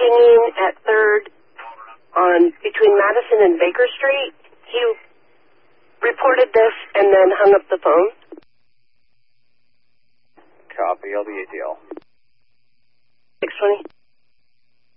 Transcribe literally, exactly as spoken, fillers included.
dinging at third on between Madison and Baker Street. He reported this and then hung up the phone. Copy, L D A T L. six twenty.